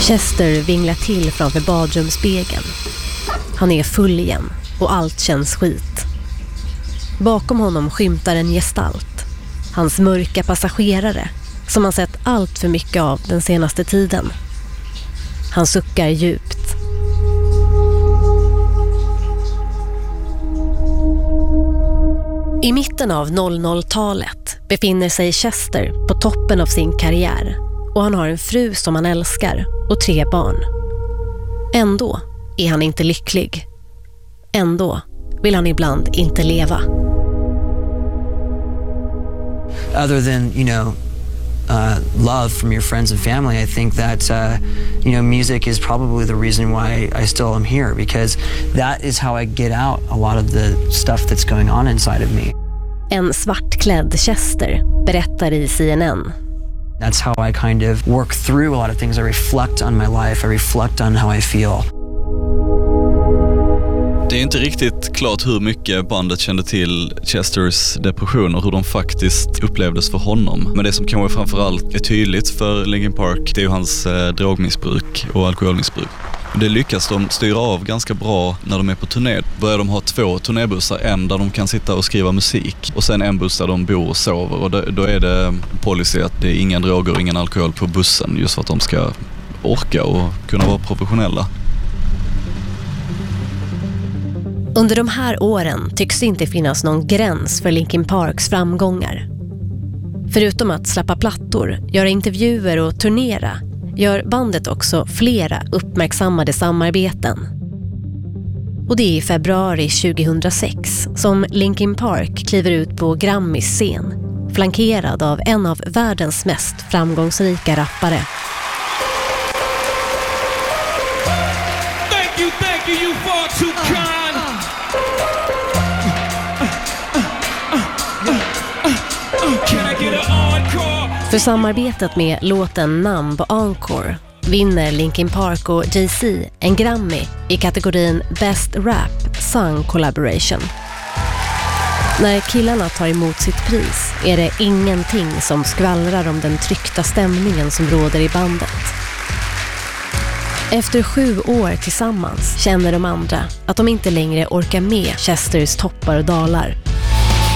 Chester vinglar till framför badrumsspegeln. Han är full igen och allt känns skit. Bakom honom skymtar en gestalt. Hans mörka passagerare som han sett allt för mycket av den senaste tiden. Han suckar djupt. I mitten av 00-talet befinner sig Chester på toppen av sin karriär och han har en fru som han älskar och 3 barn. Ändå är han inte lycklig. Ändå vill han ibland inte leva. Other than, love from your friends and family, I think that, music is probably the reason why I still am here, because that is how I get out a lot of the stuff that's going on inside of me. En svartklädd Chester berättar i CNN. That's how I kind of work through a lot of things. I reflect on my life. I reflect on how I feel. Det är inte riktigt klart hur mycket bandet kände till Chesters depression och hur de faktiskt upplevdes för honom. Men det som kanske framförallt är tydligt för Linkin Park, det är ju hans drogmissbruk och alkoholmissbruk. Det lyckas de styra av ganska bra när de är på turné. Börjar de ha 2 turnébussar, en där de kan sitta och skriva musik och sen en buss där de bor och sover. Och då är det policy att det är inga droger och ingen alkohol på bussen, just för att de ska orka och kunna vara professionella. Under de här åren tycks det inte finnas någon gräns för Linkin Parks framgångar. Förutom att släppa plattor, göra intervjuer och turnera, gör bandet också flera uppmärksammade samarbeten. Och det är i februari 2006 som Linkin Park kliver ut på Grammys scen, flankerad av en av världens mest framgångsrika rappare. Thank you, you far too kind. För samarbetet med låten Numb och Encore vinner Linkin Park och Jay-Z en Grammy i kategorin Best Rap Song Collaboration. När killarna tar emot sitt pris är det ingenting som skvallrar om den tryckta stämningen som råder i bandet. Efter 7 år tillsammans känner de andra att de inte längre orkar med Chesters toppar och dalar.